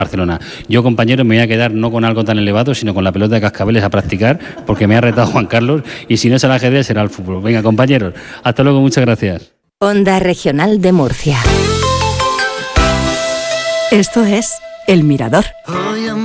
Barcelona. Yo, compañero, me voy a quedar no con algo tan elevado, sino con la pelota de cascabeles a practicar, porque me ha retado Juan Carlos, y si no es el ajedrez, será el fútbol. Venga, compañeros, hasta luego, muchas gracias. Onda Regional de Murcia. Esto es El Mirador.